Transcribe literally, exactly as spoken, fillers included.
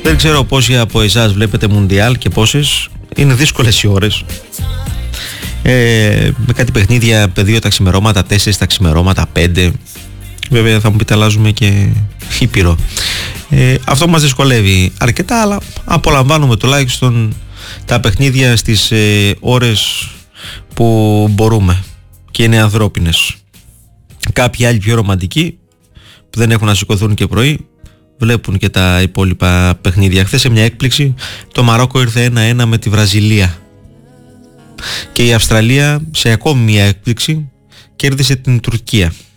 Δεν ξέρω πόσοι από εσάς βλέπετε Μουντιάλ και πόσες. Είναι δύσκολες οι ώρες. Ε, με κάτι παιχνίδια δύο τα ξημερώματα, τέσσερις τα ξημερώματα, πέντε. Βέβαια θα μου πείτε αλλάζουμε και ήπειρο. Ε, αυτό μας δυσκολεύει αρκετά, αλλά απολαμβάνουμε τουλάχιστον τα παιχνίδια στις ε, ώρες που μπορούμε και είναι ανθρώπινες. Κάποιοι άλλοι πιο ρομαντικοί που δεν έχουν να σηκωθούν και πρωί βλέπουν και τα υπόλοιπα παιχνίδια. Χθες σε μια έκπληξη το Μαρόκο ήρθε ένα ένα με τη Βραζιλία και η Αυστραλία σε ακόμη μια έκπληξη κέρδισε την Τουρκία.